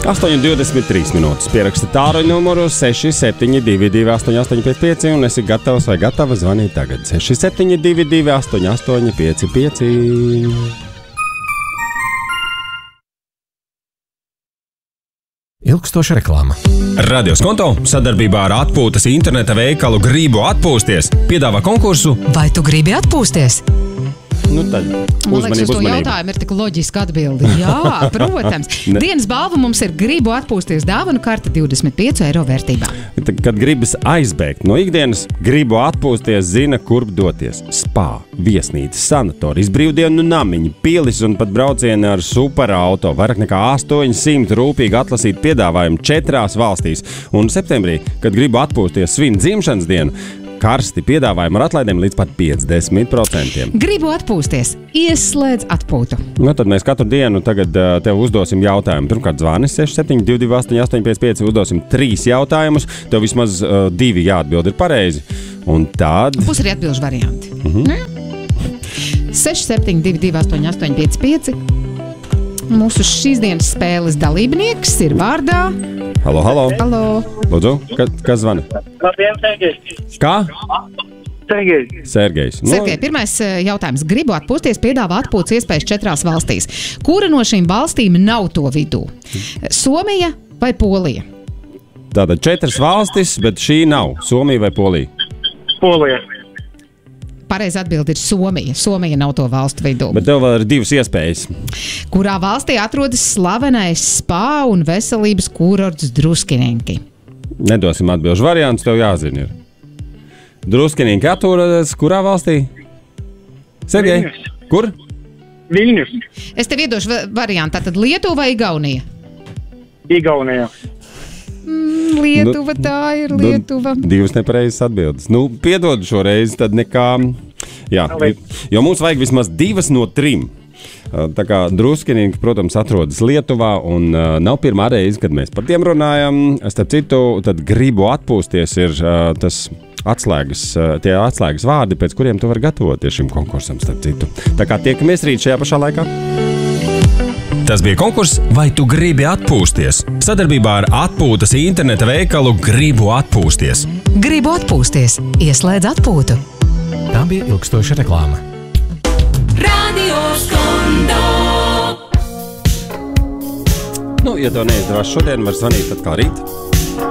8:23 minūtes. Pieraksti tāru numuru 67228855 un esi gatavs vai gatava zvanīt tagad. 67228855. Ilgstoša reklāma. Radios Konto sadarbībā ar atpūtas interneta veikalu Gribu atpūsties piedāvā konkursu Vai tu gribi atpūsties? Nu tad, Man liekas, uz to jautājumu ir tik loģiska atbildi. Jā, protams. Dienas balva mums ir Gribu atpūsties dāvanu karte 25 eiro vērtībā. Kad gribas aizbēgt no ikdienas, gribu atpūsties, zina, kurp doties. Spā, viesnīca, sanatorijas, brīvdienu namiņi, pilis un pat braucieni ar superauto. Vairāk nekā 800 rūpīgi atlasīt piedāvājumu 4 valstīs. Un septembrī, kad gribu atpūsties svin dzimšanas dienu, karsti piedāvājumi ar atlaidēm līdz pat 50%. Gribu atpūsties, ieslēdz atpūtu. Nu, tad mēs katru dienu tagad tev uzdosim jautājumu. Pirmkārt zvanis 67228855, uzdosim 3 jautājumus. Tev vismaz 2 jāatbild ir pareizi. Un tad... Būs arī atbilžu varianti. 67228855. Mūsu šīs dienas spēles dalībnieks ir vārdā... Halo, halo. Halo. Lūdzu, kas zvana? Labdien, Sergejs. Kā? Sergejs. Sergejs. Sergej, pirmais jautājums. Gribu atpūsties, piedāvā atpūtas iespējas 4 valstīs. Kura no šīm valstīm nav to vidū? Somija vai Polija? Tātad 4 valstis, bet šī nav. Somija vai Polija? Polija. Pareizi atbildi ir Somija. Somija nav to valstu vidū. Bet tev vēl ir 2 iespējas. Kurā valstī atrodas slavenais spā un veselības kurorts Druskinenki? Nedosim atbilžu variantus, tev jāzina ir. Druskinenki atrodas kurā valstī? Sergej, kur? Viļņus. Es tev iedošu variantu. Tātad Lietuva vai Igaunija? Igaunijā. Lietuva, tā ir Lietuva. 2 nepareizas atbildes. Nu, piedod šoreiz, tad nekā... Jā, jo mums vajag vismaz 2 no 3. Tā kā Druskinenki, protams, atrodas Lietuvā un nav pirmā reize, kad mēs par tiem runājam. Starp citu, tad gribu atpūsties ir tas tie atslēgas vārdi, pēc kuriem tu vari gatavoties šim konkursam, starp citu. Tā kā tiekamies rīt šajā pašā laikā. Tas bija konkurss Vai tu gribi atpūsties? Sadarbībā ar atpūtas interneta veikalu Gribu atpūsties. Gribu atpūsties, ieslēdz atpūtu. Tā bija ilgstoša reklāma. Radios Konto. Nu, ja tev neizdevās šodien, var zvanīt atkal rīt.